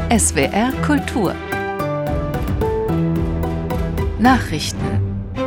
SWR Kultur Nachrichten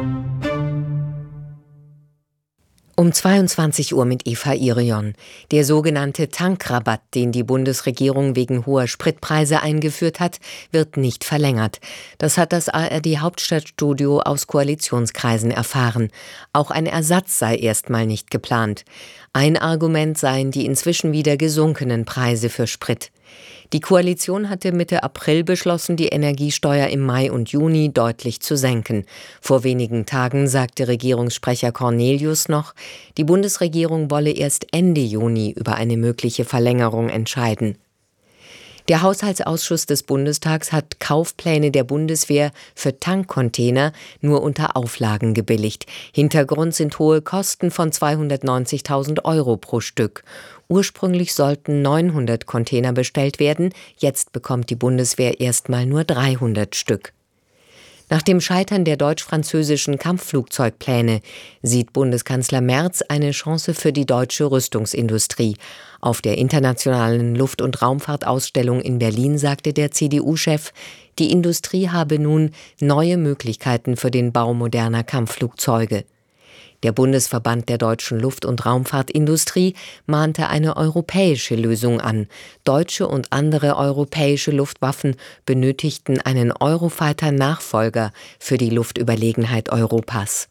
Um 22 Uhr mit Eva Irion. Der sogenannte Tankrabatt, den die Bundesregierung wegen hoher Spritpreise eingeführt hat, wird nicht verlängert. Das hat das ARD-Hauptstadtstudio aus Koalitionskreisen erfahren. Auch ein Ersatz sei erstmal nicht geplant. Ein Argument seien die inzwischen wieder gesunkenen Preise für Sprit. Die Koalition hatte Mitte April beschlossen, die Energiesteuer im Mai und Juni deutlich zu senken. Vor wenigen Tagen sagte Regierungssprecher Cornelius noch, die Bundesregierung wolle erst Ende Juni über eine mögliche Verlängerung entscheiden. Der Haushaltsausschuss des Bundestags hat Kaufpläne der Bundeswehr für Tankcontainer nur unter Auflagen gebilligt. Hintergrund sind hohe Kosten von 290.000 € pro Stück. Ursprünglich sollten 900 Container bestellt werden, jetzt bekommt die Bundeswehr erstmal nur 300 Stück. Nach dem Scheitern der deutsch-französischen Kampfflugzeugpläne sieht Bundeskanzler Merz eine Chance für die deutsche Rüstungsindustrie. Auf der internationalen Luft- und Raumfahrtausstellung in Berlin sagte der CDU-Chef, die Industrie habe nun neue Möglichkeiten für den Bau moderner Kampfflugzeuge. Der Bundesverband der deutschen Luft- und Raumfahrtindustrie mahnte eine europäische Lösung an. Deutsche und andere europäische Luftwaffen benötigten einen Eurofighter-Nachfolger für die Luftüberlegenheit Europas.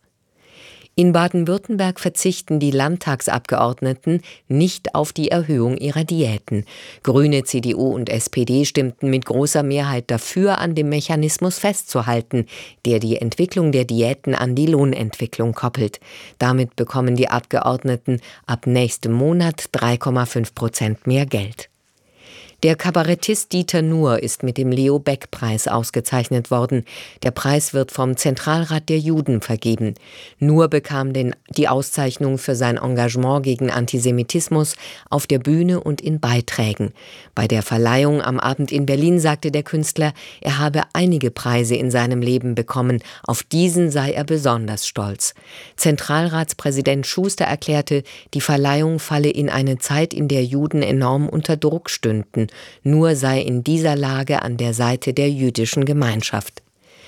In Baden-Württemberg verzichten die Landtagsabgeordneten nicht auf die Erhöhung ihrer Diäten. Grüne, CDU und SPD stimmten mit großer Mehrheit dafür, an dem Mechanismus festzuhalten, der die Entwicklung der Diäten an die Lohnentwicklung koppelt. Damit bekommen die Abgeordneten ab nächstem Monat 3,5% mehr Geld. Der Kabarettist Dieter Nuhr ist mit dem Leo-Beck-Preis ausgezeichnet worden. Der Preis wird vom Zentralrat der Juden vergeben. Nuhr bekam die Auszeichnung für sein Engagement gegen Antisemitismus auf der Bühne und in Beiträgen. Bei der Verleihung am Abend in Berlin sagte der Künstler, er habe einige Preise in seinem Leben bekommen. Auf diesen sei er besonders stolz. Zentralratspräsident Schuster erklärte, die Verleihung falle in eine Zeit, in der Juden enorm unter Druck stünden. Nur sei in dieser Lage an der Seite der jüdischen Gemeinschaft.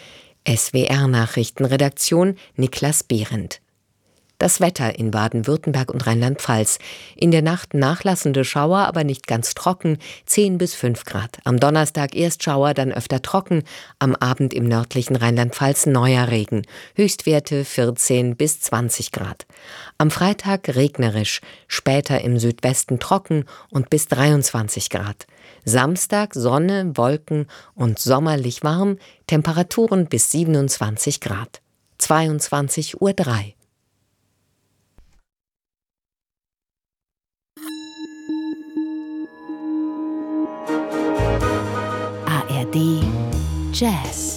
SWR-Nachrichtenredaktion Niklas Behrendt. Das Wetter in Baden-Württemberg und Rheinland-Pfalz. In der Nacht nachlassende Schauer, aber nicht ganz trocken, 10 bis 5 Grad. Am Donnerstag erst Schauer, dann öfter trocken. Am Abend im nördlichen Rheinland-Pfalz neuer Regen. Höchstwerte 14 bis 20 Grad. Am Freitag regnerisch, später im Südwesten trocken und bis 23 Grad. Samstag Sonne, Wolken und sommerlich warm, Temperaturen bis 27 Grad. 22:03 Uhr. ARD Jazz.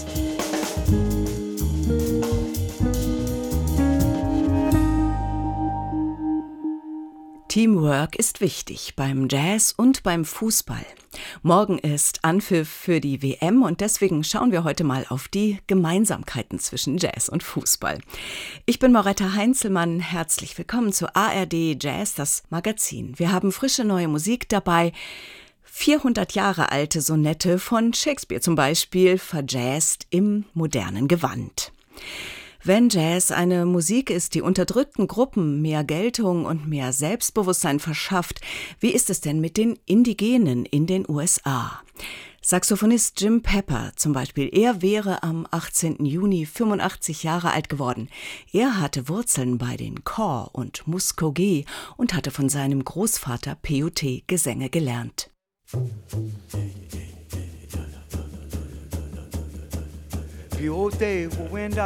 Teamwork ist wichtig beim Jazz und beim Fußball. Morgen ist Anpfiff für die WM und deswegen schauen wir heute mal auf die Gemeinsamkeiten zwischen Jazz und Fußball. Ich bin Mauretta Heinzelmann, herzlich willkommen zu ARD Jazz, das Magazin. Wir haben frische neue Musik dabei. 400 Jahre alte Sonette von Shakespeare zum Beispiel, verjazzt im modernen Gewand. Wenn Jazz eine Musik ist, die unterdrückten Gruppen mehr Geltung und mehr Selbstbewusstsein verschafft, wie ist es denn mit den Indigenen in den USA? Saxophonist Jim Pepper zum Beispiel, er wäre am 18. Juni 85 Jahre alt geworden. Er hatte Wurzeln bei den Kaw und Muskogee und hatte von seinem Großvater Peyote-Gesänge gelernt. Peyote will wind